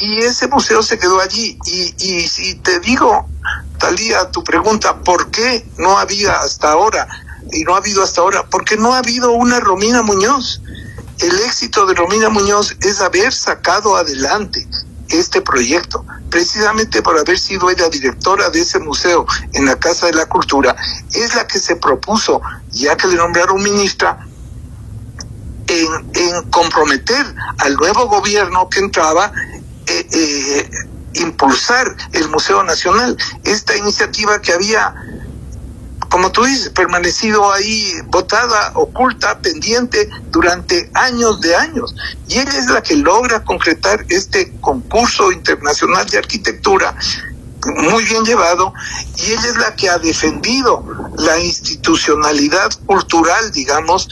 y ese museo se quedó allí. Y si te digo, Talía, tu pregunta, ¿por qué no había hasta ahora, y no ha habido hasta ahora? Porque no ha habido una Romina Muñoz. El éxito de Romina Muñoz es haber sacado adelante este proyecto, precisamente por haber sido ella directora de ese museo en la Casa de la Cultura. Es la que se propuso, ya que le nombraron ministra, en comprometer al nuevo gobierno que entraba, impulsar el Museo Nacional. Esta iniciativa que había, como tú dices, permanecido ahí, botada, oculta, pendiente durante años de años. Y ella es la que logra concretar este concurso internacional de arquitectura, muy bien llevado, y ella es la que ha defendido la institucionalidad cultural, digamos,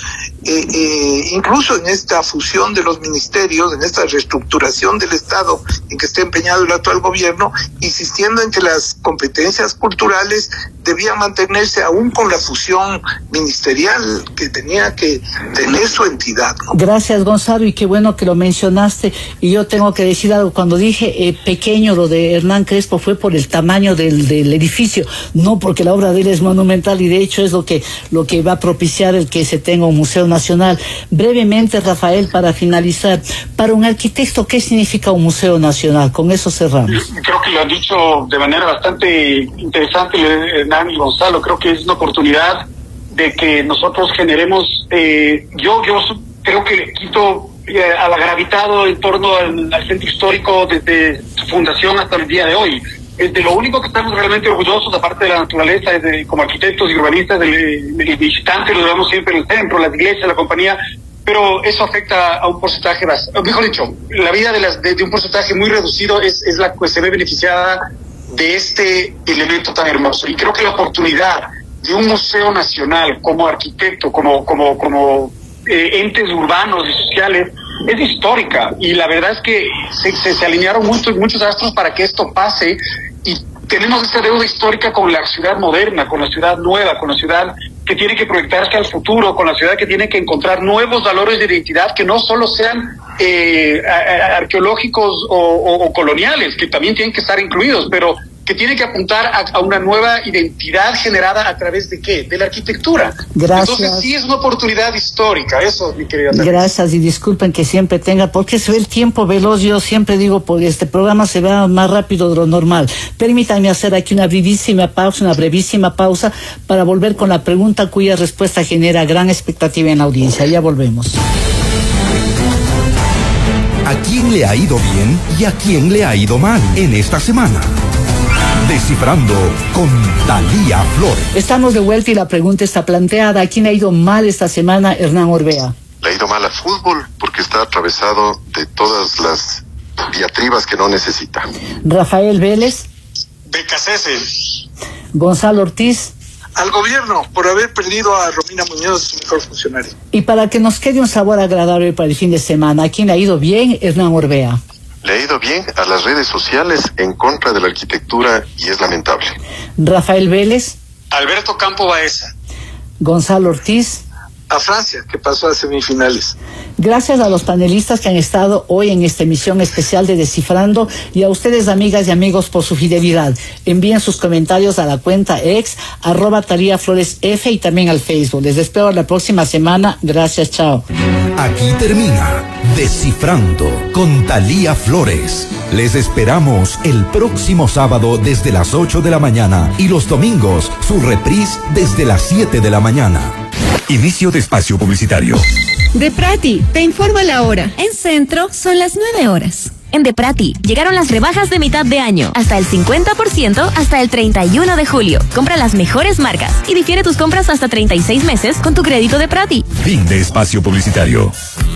incluso en esta fusión de los ministerios, en esta reestructuración del Estado en que está empeñado el actual gobierno, insistiendo en que las competencias culturales debían mantenerse aún con la fusión ministerial que tenía que tener su entidad, ¿no? Gracias, Gonzalo, y qué bueno que lo mencionaste. Y yo tengo que decir algo. Cuando dije pequeño lo de Hernán Crespo fue por el tamaño del edificio, no porque la obra de él es monumental, y de hecho es lo que va a propiciar el que se tenga un museo nacional. Brevemente, Rafael, para finalizar, para un arquitecto, ¿qué significa un museo nacional? Con eso cerramos. Creo que lo han dicho de manera bastante interesante Hernán y Gonzalo. Creo que es una oportunidad de que nosotros generemos, yo creo que Quito ha gravitado en torno al centro histórico desde su fundación hasta el día de hoy. De lo único que estamos realmente orgullosos, aparte de la naturaleza, como arquitectos y urbanistas, del visitante, lo llevamos siempre en el centro, las iglesias, la compañía, pero eso afecta a un porcentaje, mejor dicho, la vida de un porcentaje muy reducido es la que se ve beneficiada de este elemento tan hermoso. Y creo que la oportunidad de un museo nacional como arquitecto, como entes urbanos y sociales, es histórica, y la verdad es que se alinearon muchos astros para que esto pase, y tenemos esta deuda histórica con la ciudad moderna, con la ciudad nueva, con la ciudad que tiene que proyectarse al futuro, con la ciudad que tiene que encontrar nuevos valores de identidad que no solo sean arqueológicos o coloniales, que también tienen que estar incluidos, pero que tiene que apuntar a una nueva identidad generada a través de ¿qué? De la arquitectura. Gracias. Entonces sí es una oportunidad histórica, eso, mi querida. Gracias, y disculpen que siempre tenga, porque se ve el tiempo veloz. Yo siempre digo, porque este programa se va más rápido de lo normal. Permítanme hacer aquí una brevísima pausa para volver con la pregunta cuya respuesta genera gran expectativa en la audiencia. Ya volvemos. ¿A quién le ha ido bien y a quién le ha ido mal en esta semana? Descifrando con Talía Flores. Estamos de vuelta y la pregunta está planteada. ¿A quién le ha ido mal esta semana, Hernán Orbea? Le ha ido mal a fútbol porque está atravesado de todas las diatribas que no necesita. Rafael Vélez. BKCS. Gonzalo Ortiz. Al gobierno, por haber perdido a Romina Muñoz, su mejor funcionario. Y para que nos quede un sabor agradable para el fin de semana, ¿a quién le ha ido bien, Hernán Orbea? Le ha ido bien a las redes sociales en contra de la arquitectura y es lamentable. Rafael Vélez. Alberto Campo Baeza. Gonzalo Ortiz. A Francia, que pasó a semifinales. Gracias a los panelistas que han estado hoy en esta emisión especial de Descifrando, y a ustedes, amigas y amigos, por su fidelidad. Envíen sus comentarios a la cuenta ex @TalíaFloresF y también al Facebook. Les espero la próxima semana. Gracias, chao. Aquí termina Descifrando con Talía Flores. Les esperamos el próximo sábado desde las 8 de la mañana y los domingos su reprise desde las 7 de la mañana. Inicio de espacio publicitario. Deprati, te informa la hora. En Centro son las 9 horas. En Deprati llegaron las rebajas de mitad de año, hasta el 50% hasta el 31 de julio. Compra las mejores marcas y difiere tus compras hasta 36 meses con tu crédito Deprati. Fin de espacio publicitario.